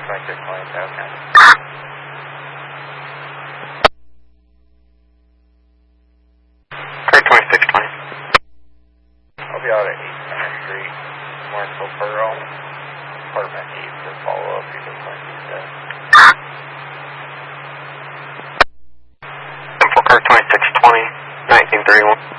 2620, okay. Craig 2620. I'll be out at 8th Center Street, Marshall Pearl, apartment 8 for follow-up. You can find these guys. Simple Car 2620, 1931.